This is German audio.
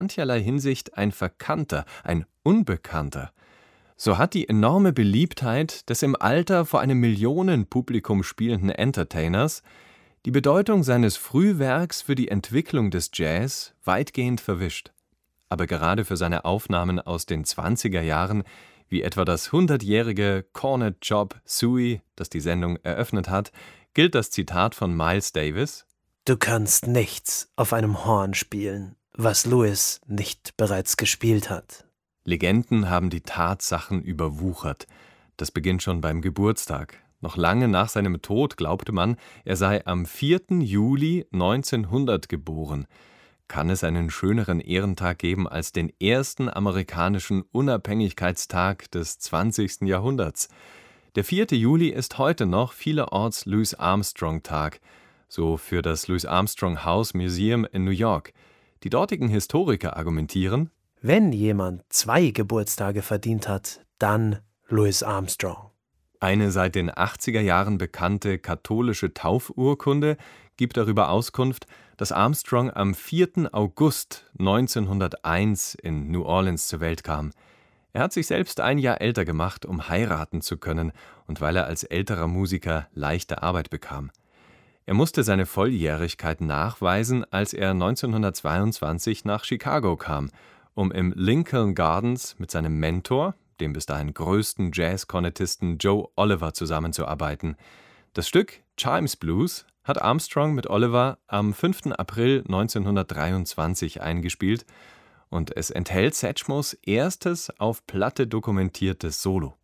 mancherlei Hinsicht ein Verkannter, ein Unbekannter. So hat die enorme Beliebtheit des im Alter vor einem Millionenpublikum spielenden Entertainers die Bedeutung seines Frühwerks für die Entwicklung des Jazz weitgehend verwischt. Aber gerade für seine Aufnahmen aus den 20er Jahren, wie etwa das 100-jährige Cornet Job Suey, das die Sendung eröffnet hat, gilt das Zitat von Miles Davis: Du kannst nichts auf einem Horn spielen, was Louis nicht bereits gespielt hat. Legenden haben die Tatsachen überwuchert. Das beginnt schon beim Geburtstag. Noch lange nach seinem Tod glaubte man, er sei am 4. Juli 1900 geboren. Kann es einen schöneren Ehrentag geben als den ersten amerikanischen Unabhängigkeitstag des 20. Jahrhunderts? Der 4. Juli ist heute noch vielerorts Louis Armstrong-Tag, so für das Louis Armstrong House Museum in New York. Die dortigen Historiker argumentieren: Wenn jemand 2 Geburtstage verdient hat, dann Louis Armstrong. Eine seit den 80er Jahren bekannte katholische Taufurkunde gibt darüber Auskunft, dass Armstrong am 4. August 1901 in New Orleans zur Welt kam. Er hat sich selbst ein Jahr älter gemacht, um heiraten zu können und weil er als älterer Musiker leichte Arbeit bekam. Er musste seine Volljährigkeit nachweisen, als er 1922 nach Chicago kam, um im Lincoln Gardens mit seinem Mentor, dem bis dahin größten Jazz-Kornettisten Joe Oliver, zusammenzuarbeiten. Das Stück Chimes Blues hat Armstrong mit Oliver am 5. April 1923 eingespielt und es enthält Satchmos erstes auf Platte dokumentiertes Solo.